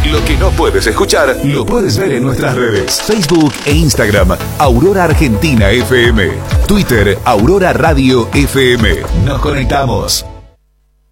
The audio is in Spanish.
Lo que no puedes escuchar, lo puedes ver en nuestras redes. Facebook e Instagram, Aurora Argentina FM. Twitter, Aurora Radio FM. Nos conectamos.